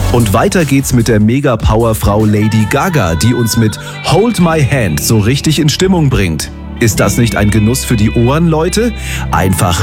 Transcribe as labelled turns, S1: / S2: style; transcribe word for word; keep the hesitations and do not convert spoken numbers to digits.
S1: Und weiter geht's mit der Mega-Power-Frau Lady Gaga, die uns mit Hold My Hand so richtig in Stimmung bringt. Ist das nicht ein Genuss für die Ohren, Leute? Einfach